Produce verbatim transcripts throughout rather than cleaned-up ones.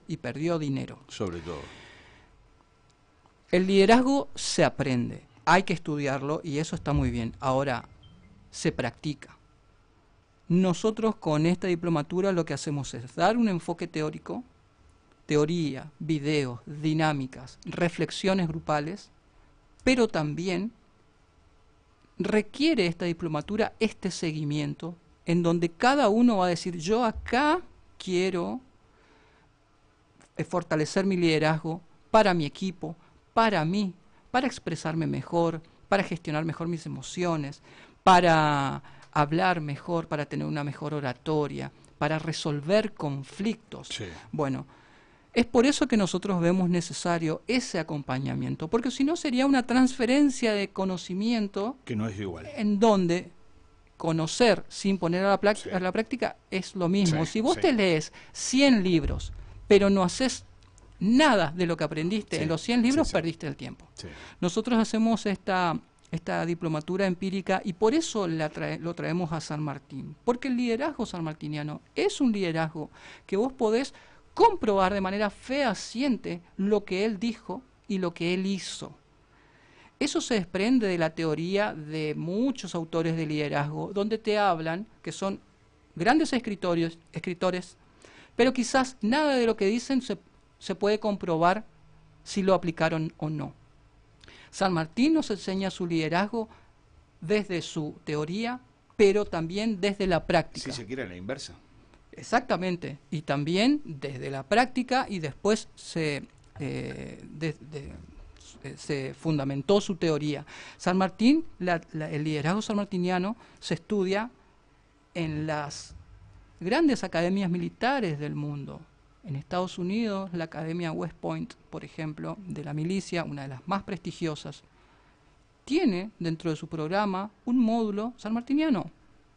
y perdió dinero. Sobre todo. El liderazgo se aprende, hay que estudiarlo y eso está muy bien. Ahora, se practica. Nosotros con esta diplomatura lo que hacemos es dar un enfoque teórico, teoría, videos, dinámicas, reflexiones grupales, pero también requiere esta diplomatura este seguimiento en donde cada uno va a decir, yo acá quiero fortalecer mi liderazgo para mi equipo, para mí, para expresarme mejor, para gestionar mejor mis emociones, para hablar mejor, para tener una mejor oratoria, para resolver conflictos. Sí. Bueno, es por eso que nosotros vemos necesario ese acompañamiento, porque si no sería una transferencia de conocimiento que no es igual. En donde conocer sin poner a la, sí. a la práctica es lo mismo. Sí, si vos sí. te lees cien libros, pero no haces nada de lo que aprendiste sí. en los cien libros, sí, sí. perdiste el tiempo. Sí. Nosotros hacemos esta, esta diplomatura empírica y por eso la trae, lo traemos a San Martín, porque el liderazgo sanmartiniano es un liderazgo que vos podés comprobar de manera fehaciente lo que él dijo y lo que él hizo. Eso se desprende de la teoría de muchos autores de liderazgo, donde te hablan que son grandes escritores, escritores, pero quizás nada de lo que dicen se, se puede comprobar si lo aplicaron o no. San Martín nos enseña su liderazgo desde su teoría, pero también desde la práctica. Si se quiere, la inversa. Exactamente, y también desde la práctica y después se, eh, de, de, se fundamentó su teoría. San Martín, la, la, el liderazgo sanmartiniano se estudia en las grandes academias militares del mundo. En Estados Unidos, la Academia West Point, por ejemplo, de la milicia, una de las más prestigiosas, tiene dentro de su programa un módulo sanmartiniano.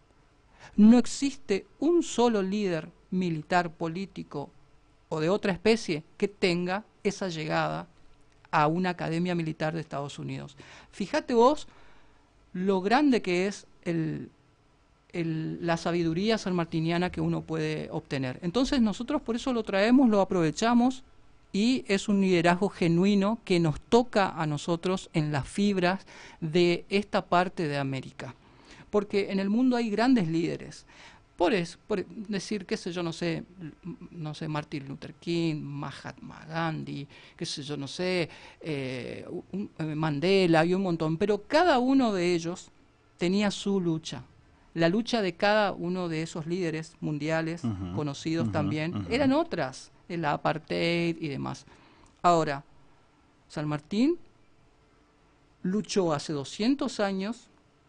No existe un solo líder militar, político o de otra especie que tenga esa llegada a una academia militar de Estados Unidos. Fíjate vos lo grande que es el, el, la sabiduría sanmartiniana que uno puede obtener. Entonces nosotros por eso lo traemos, lo aprovechamos y es un liderazgo genuino que nos toca a nosotros en las fibras de esta parte de América. Porque en el mundo hay grandes líderes. Por, es, por decir, qué sé yo, no sé, no sé, Martin Luther King, Mahatma Gandhi, qué sé yo, no sé, eh, un, eh, Mandela y un montón. Pero cada uno de ellos tenía su lucha. La lucha de cada uno de esos líderes mundiales, uh-huh, conocidos uh-huh, también, uh-huh. eran otras, el apartheid y demás. Ahora, San Martín luchó hace doscientos años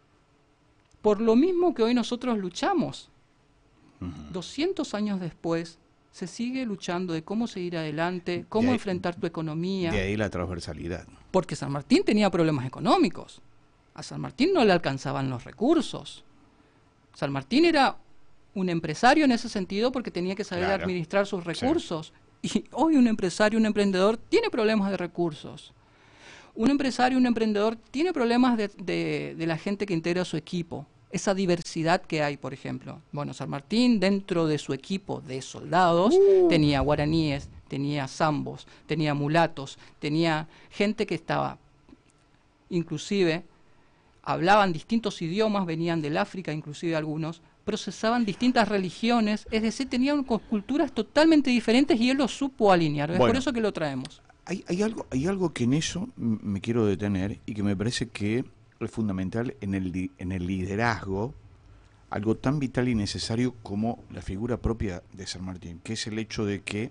por lo mismo que hoy nosotros luchamos. Uh-huh. doscientos años después, se sigue luchando de cómo seguir adelante, cómo ahí, enfrentar tu economía. De ahí la transversalidad. Porque San Martín tenía problemas económicos. A San Martín no le alcanzaban los recursos. San Martín era un empresario en ese sentido porque tenía que saber claro. administrar sus recursos. Sí. Y hoy un empresario, un emprendedor, tiene problemas de recursos. Un empresario, un emprendedor, tiene problemas de, de, de la gente que integra su equipo. Esa diversidad que hay, por ejemplo. Bueno, San Martín, dentro de su equipo de soldados, uh. tenía guaraníes, tenía zambos, tenía mulatos, tenía gente que estaba, inclusive, hablaban distintos idiomas, venían del África, inclusive algunos, procesaban distintas religiones, es decir, tenían culturas totalmente diferentes y él lo supo alinear. Es bueno, por eso que lo traemos. Hay, hay, algo, hay algo que en eso me quiero detener y que me parece que es fundamental en el, en el liderazgo, algo tan vital y necesario como la figura propia de San Martín, que es el hecho de que,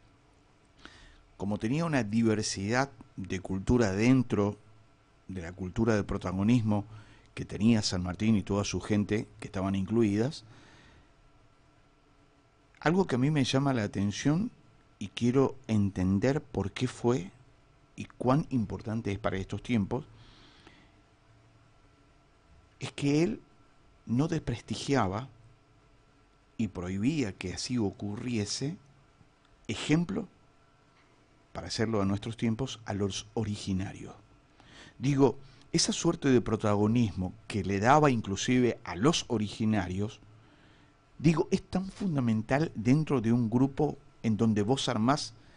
como tenía una diversidad de cultura dentro de la cultura de protagonismo que tenía San Martín y toda su gente que estaban incluidas, algo que a mí me llama la atención y quiero entender por qué fue y cuán importante es para estos tiempos, es que él no desprestigiaba y prohibía que así ocurriese, ejemplo, para hacerlo a nuestros tiempos, a los originarios. Digo, esa suerte de protagonismo que le daba inclusive a los originarios, digo, es tan fundamental dentro de un grupo en donde vos armás